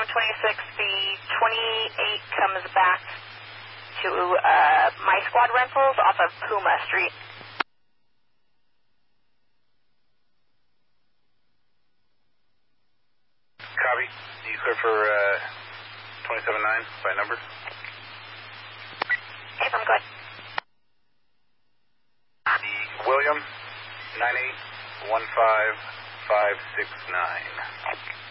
126, the 28 comes back to my squad rentals off of Puma Street. Copy. Do you clear for 27-9 by number? Hey, I'm good. The William, 9815569.